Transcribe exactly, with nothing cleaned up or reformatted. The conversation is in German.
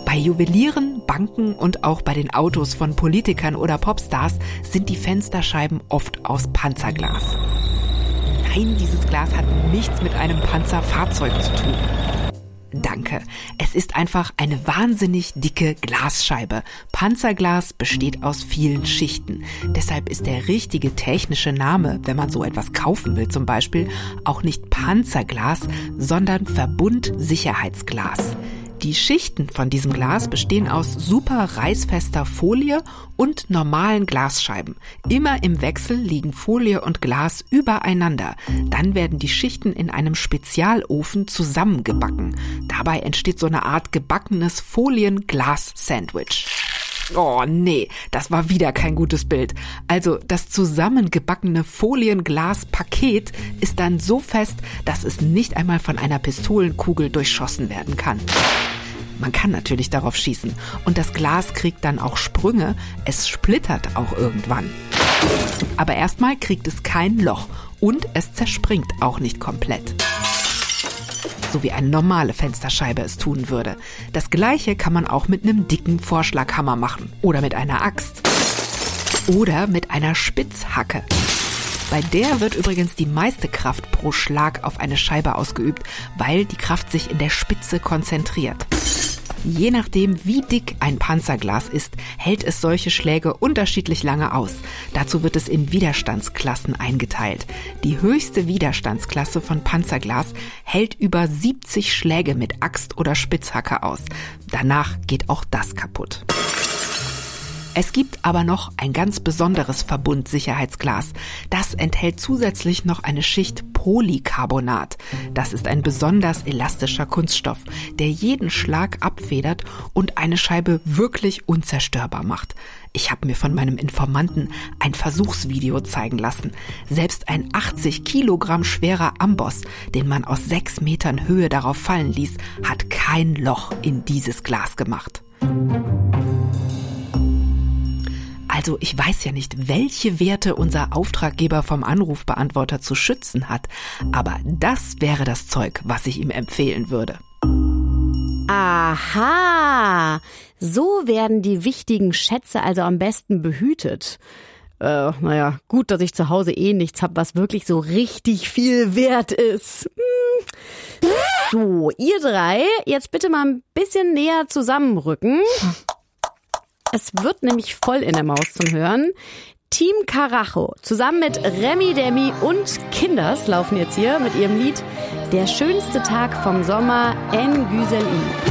Bei Juwelieren, Banken und auch bei den Autos von Politikern oder Popstars sind die Fensterscheiben oft aus Panzerglas. Nein, dieses Glas hat nichts mit einem Panzerfahrzeug zu tun. Danke. Es ist einfach eine wahnsinnig dicke Glasscheibe. Panzerglas besteht aus vielen Schichten. Deshalb ist der richtige technische Name, wenn man so etwas kaufen will zum Beispiel, auch nicht Panzerglas, sondern Verbundsicherheitsglas. Die Schichten von diesem Glas bestehen aus super reißfester Folie und normalen Glasscheiben. Immer im Wechsel liegen Folie und Glas übereinander. Dann werden die Schichten in einem Spezialofen zusammengebacken. Dabei entsteht so eine Art gebackenes Folien-Glas-Sandwich. Oh nee, das war wieder kein gutes Bild. Also das zusammengebackene Folienglas-Paket ist dann so fest, dass es nicht einmal von einer Pistolenkugel durchschossen werden kann. Man kann natürlich darauf schießen und das Glas kriegt dann auch Sprünge, es splittert auch irgendwann. Aber erstmal kriegt es kein Loch und es zerspringt auch nicht komplett. So wie eine normale Fensterscheibe es tun würde. Das Gleiche kann man auch mit einem dicken Vorschlaghammer machen oder mit einer Axt oder mit einer Spitzhacke. Bei der wird übrigens die meiste Kraft pro Schlag auf eine Scheibe ausgeübt, weil die Kraft sich in der Spitze konzentriert. Je nachdem, wie dick ein Panzerglas ist, hält es solche Schläge unterschiedlich lange aus. Dazu wird es in Widerstandsklassen eingeteilt. Die höchste Widerstandsklasse von Panzerglas hält über siebzig Schläge mit Axt oder Spitzhacke aus. Danach geht auch das kaputt. Es gibt aber noch ein ganz besonderes Verbundsicherheitsglas. Das enthält zusätzlich noch eine Schicht Polycarbonat. Das ist ein besonders elastischer Kunststoff, der jeden Schlag abfedert und eine Scheibe wirklich unzerstörbar macht. Ich habe mir von meinem Informanten ein Versuchsvideo zeigen lassen. Selbst ein achtzig Kilogramm schwerer Amboss, den man aus sechs Metern Höhe darauf fallen ließ, hat kein Loch in dieses Glas gemacht. Also ich weiß ja nicht, welche Werte unser Auftraggeber vom Anrufbeantworter zu schützen hat, aber das wäre das Zeug, was ich ihm empfehlen würde. Aha, so werden die wichtigen Schätze also am besten behütet. Äh, naja, gut, dass ich zu Hause eh nichts habe, was wirklich so richtig viel wert ist. Hm. So, ihr drei, jetzt bitte mal ein bisschen näher zusammenrücken. Es wird nämlich voll in der Maus zum Hören. Team Karacho zusammen mit Remi Demi und Kinders laufen jetzt hier mit ihrem Lied Der schönste Tag vom Sommer en Güzel-i.